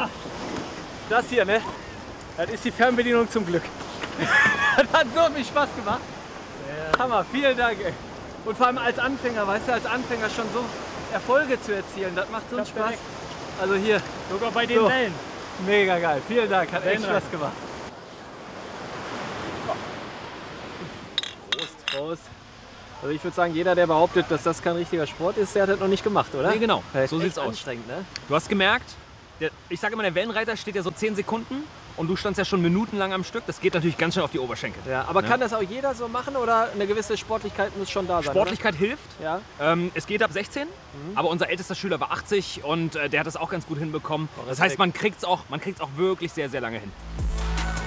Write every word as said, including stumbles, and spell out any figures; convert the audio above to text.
Das hier, ne? Das ist die Fernbedienung zum Glück. Das hat so viel Spaß gemacht. Hammer, vielen Dank, ey. Und vor allem als Anfänger, weißt du, als Anfänger schon so Erfolge zu erzielen, das macht so einen Spaß. Also hier. Sogar bei den so. Wellen. Mega geil, vielen Dank, hat echt Wellenreiter. Spaß gemacht. Prost. Prost. Also ich würde sagen, jeder, der behauptet, dass das kein richtiger Sport ist, der hat das noch nicht gemacht, oder? Nee, genau. Das ist So echt sieht's aus. anstrengend, ne? Du hast gemerkt, der, ich sage immer, der Wellenreiter steht ja so zehn Sekunden und du standst ja schon minutenlang am Stück. Das geht natürlich ganz schön auf die Oberschenkel. Ja, aber Ja. kann das auch jeder so machen oder eine gewisse Sportlichkeit muss schon da sein? Sportlichkeit hilft. Oder? Ähm, es geht ab sechzehn, Mhm. aber unser ältester Schüler war achtzig und äh, der hat das auch ganz gut hinbekommen. Das Respekt. heißt, man kriegt es auch, man kriegt's auch wirklich sehr, sehr lange hin.